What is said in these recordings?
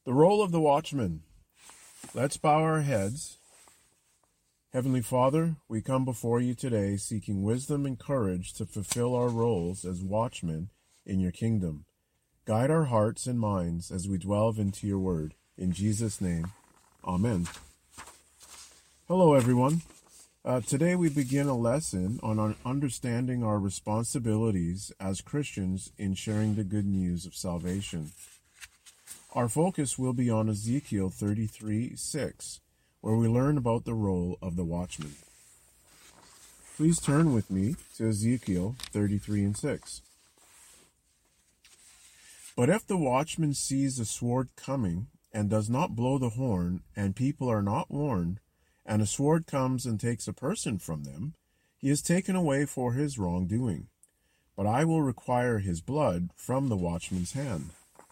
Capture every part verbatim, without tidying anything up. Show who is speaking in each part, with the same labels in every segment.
Speaker 1: The role of the watchman. Let's bow our heads. Heavenly Father, we come before you today seeking wisdom and courage to fulfill our roles as watchmen in your kingdom. Guide our hearts and minds as we delve into your word. In Jesus' name, amen. Hello, everyone. Uh, today we begin a lesson on our understanding our responsibilities as Christians in sharing the good news of salvation. Our focus will be on Ezekiel thirty-three six, where we learn about the role of the watchman. Please turn with me to Ezekiel thirty-three and six. But if the watchman sees the sword coming and does not blow the horn, and people are not warned, and a sword comes and takes a person from them, he is taken away for his wrongdoing. But I will require his blood from the watchman's hand.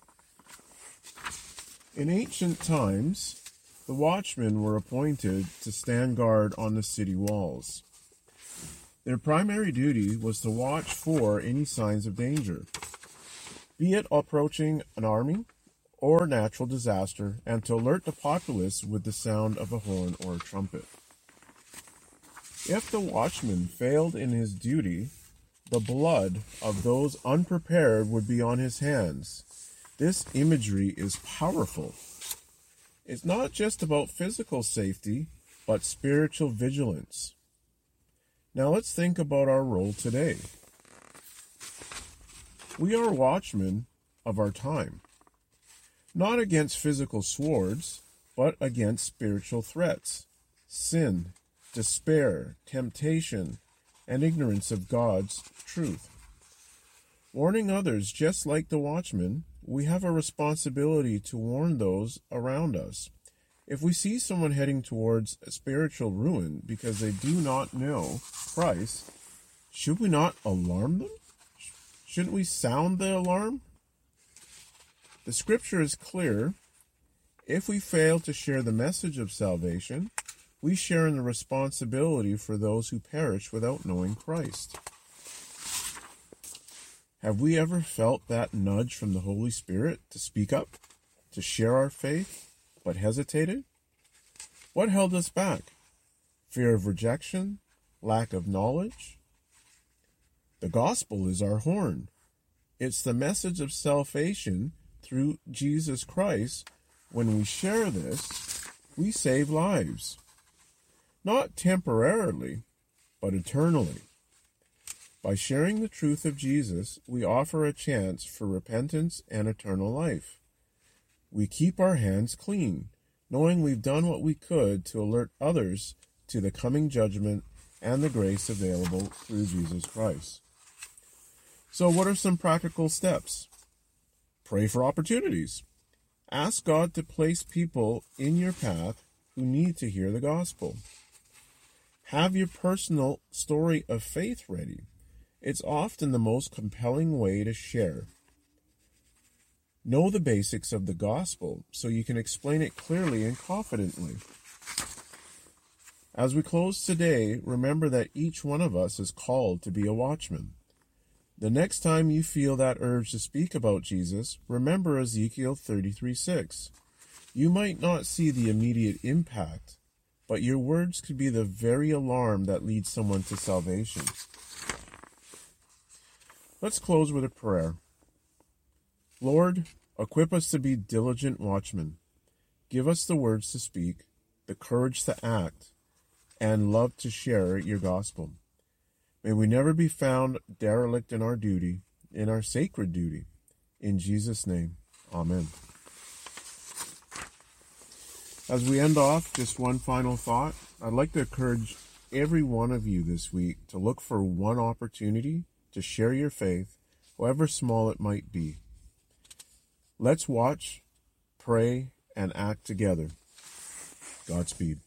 Speaker 1: In ancient times, the watchmen were appointed to stand guard on the city walls. Their primary duty was to watch for any signs of danger, be it approaching an army or natural disaster, and to alert the populace with the sound of a horn or a trumpet. If the watchman failed in his duty, the blood of those unprepared would be on his hands. This imagery is powerful. It's not just about physical safety, but spiritual vigilance. Now let's think about our role today. We are watchmen of our time, not against physical swords, but against spiritual threats, sin, despair, temptation, and ignorance of God's truth. Warning others, just like the watchman, we have a responsibility to warn those around us. If we see someone heading towards a spiritual ruin because they do not know Christ, should we not alarm them? Shouldn't we sound the alarm? The scripture is clear. If we fail to share the message of salvation, we share in the responsibility for those who perish without knowing Christ. Have we ever felt that nudge from the Holy Spirit to speak up, to share our faith, but hesitated? What held us back? Fear of rejection? Lack of knowledge? The gospel is our horn. It's the message of salvation through Jesus Christ. When we share this, we save lives. Not temporarily, but eternally. By sharing the truth of Jesus, we offer a chance for repentance and eternal life. We keep our hands clean, knowing we've done what we could to alert others to the coming judgment and the grace available through Jesus Christ. So what are some practical steps? Pray for opportunities. Ask God to place people in your path who need to hear the gospel. Have your personal story of faith ready. It's often the most compelling way to share. Know the basics of the gospel so you can explain it clearly and confidently. As we close today, remember that each one of us is called to be a watchman. The next time you feel that urge to speak about Jesus, remember Ezekiel thirty-three six. You might not see the immediate impact, but your words could be the very alarm that leads someone to salvation. Let's close with a prayer. Lord, equip us to be diligent watchmen. Give us the words to speak, the courage to act, and love to share your gospel. May we never be found derelict in our duty, in our sacred duty. In Jesus' name, amen. As we end off, just one final thought. I'd like to encourage every one of you this week to look for one opportunity to share your faith, however small it might be. Let's watch, pray, and act together. Godspeed.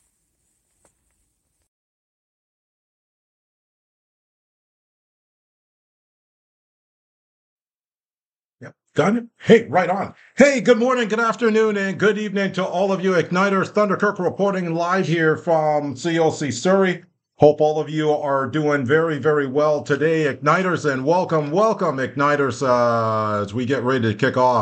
Speaker 2: Yep. Got it? Hey, right on. Hey, good morning, good afternoon, and good evening to all of you Igniters. Thunder Kirk reporting live here from C L C Surrey. Hope all of you are doing very, very well today, Igniters, and welcome, welcome, Igniters, uh, as we get ready to kick off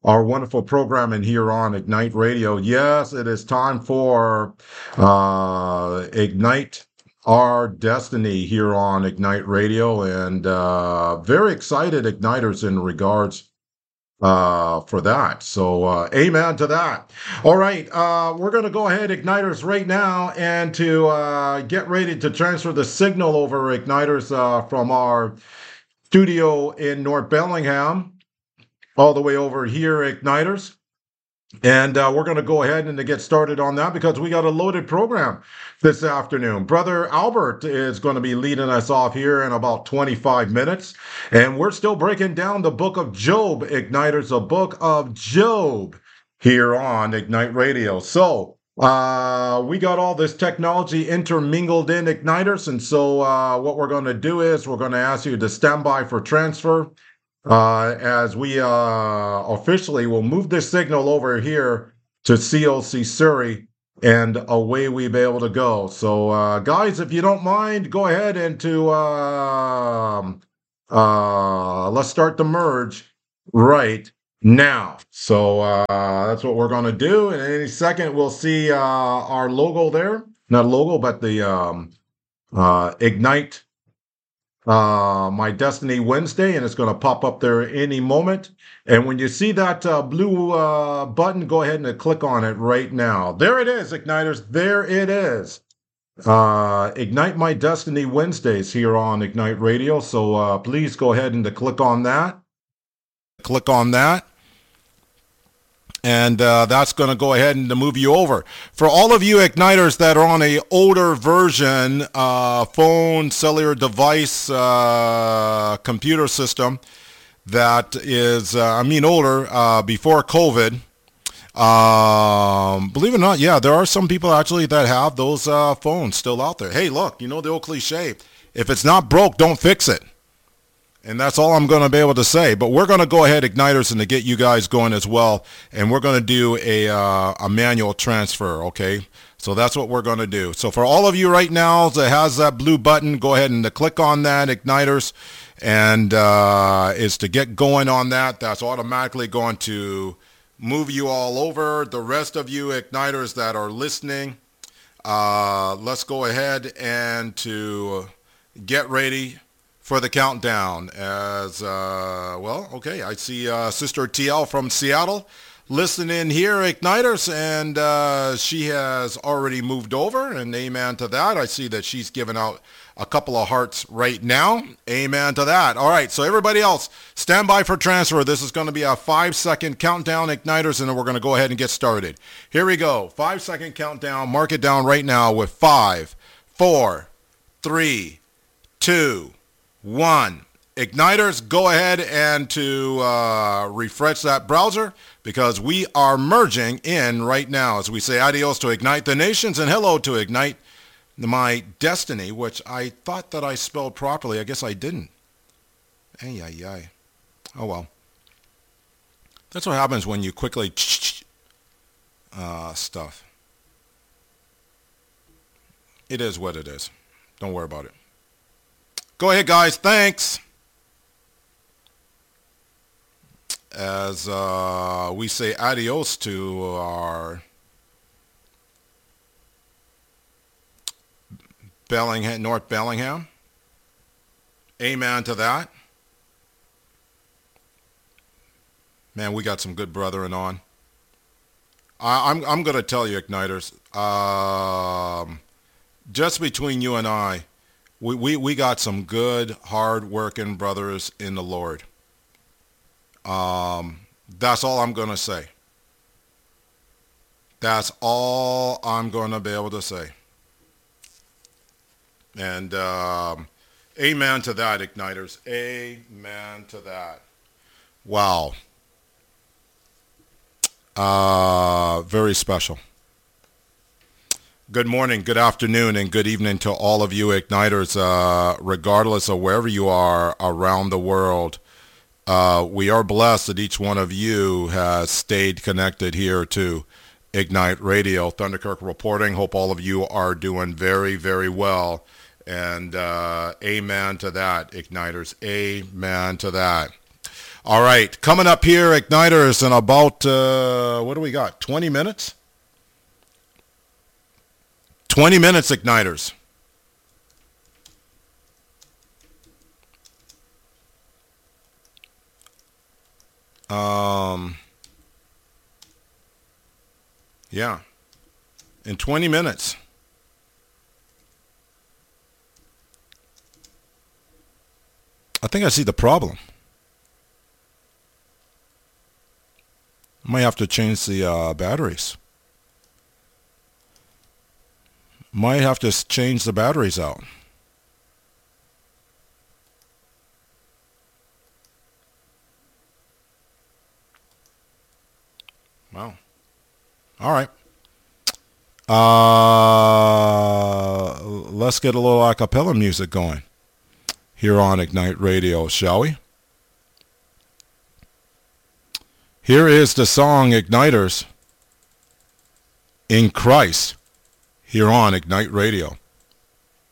Speaker 2: our wonderful programming here on Ignite Radio. Yes, it is time for uh, Ignite Our Destiny here on Ignite Radio, and uh, very excited Igniters in regards uh for that. So uh amen to that. All right, uh we're gonna go ahead, Igniters, right now, and to uh get ready to transfer the signal over, Igniters, uh from our studio in North Bellingham all the way over here, Igniters. And uh, we're going to go ahead and to get started on that because we got a loaded program this afternoon. Brother Albert is going to be leading us off here in about twenty-five minutes. And we're still breaking down the book of Job, Igniters, the book of Job here on Ignite Radio. So uh, we got all this technology intermingled in, Igniters. And so uh, what we're going to do is we're going to ask you to stand by for transfer. Uh, as we uh, officially will move this signal over here to C O C Surrey, and away we be able to go. So, uh, guys, if you don't mind, go ahead and to uh, uh, let's start the merge right now. So uh, that's what we're going to do. And in any second, we'll see uh, our logo there. Not logo, but the um, uh, Ignite uh My Destiny Wednesday, and it's going to pop up there any moment. And when you see that uh, blue uh button, go ahead and click on it right now. There it is, Igniters. There it is. Uh Ignite My Destiny Wednesdays here on Ignite Radio. So uh please go ahead and to click on that. Click on that. And uh, that's going to go ahead and move you over. For all of you Igniters that are on a older version, uh, phone, cellular device, uh, computer system that is, uh, I mean older, uh, before COVID, um, believe it or not, yeah, there are some people actually that have those uh, phones still out there. Hey, look, you know the old cliche, if it's not broke, don't fix it. And that's all I'm going to be able to say. But we're going to go ahead, Igniters, and to get you guys going as well. And we're going to do a uh, a manual transfer, okay? So that's what we're going to do. So for all of you right now that has that blue button, go ahead and click on that, Igniters. And uh, is to get going on that. That's automatically going to move you all over. The rest of you Igniters that are listening, uh, let's go ahead and to get ready for the countdown. As uh well, okay, I see uh Sister T L from Seattle listening here, Igniters, and uh she has already moved over, and amen to that. I see that she's given out a couple of hearts right now. Amen to that. All right, so everybody else, stand by for transfer. This is going to be a five second countdown, Igniters, and then we're going to go ahead and get started. Here we go. Five second countdown. Mark it down right now with five, four, three, two, one. Igniters, go ahead and to uh, refresh that browser, because we are merging in right now as we say adios to Ignite the Nations and hello to Ignite My Destiny, which I thought that I spelled properly. I guess I didn't. Ay, ay, ay. Oh, well. That's what happens when you quickly uh, stuff. It is what it is. Don't worry about it. Go ahead, guys. Thanks. As uh, we say adios to our Bellingham, North Bellingham. Amen to that. Man, we got some good brethren on. I, I'm I'm going to tell you, Igniters, um, just between you and I, We, we, we got some good, hard-working brothers in the Lord. Um, that's all I'm going to say. That's all I'm going to be able to say. And um, amen to that, Igniters. Amen to that. Wow. Uh, very special. Good morning, good afternoon, and good evening to all of you Igniters, uh, regardless of wherever you are around the world. Uh, we are blessed that each one of you has stayed connected here to Ignite Radio. Thunderkirk reporting. Hope all of you are doing very, very well. And uh, amen to that, Igniters. Amen to that. All right, coming up here, Igniters, in about, uh, what do we got, twenty minutes? twenty minutes, Igniters. Um, yeah, in twenty minutes. I think I see the problem. Might have to change the uh, batteries. Might have to change the batteries out. Wow. All right. Uh, let's get a little a cappella music going here on Ignite Radio, shall we? Here is the song Igniters in Christ here on Ignite Radio.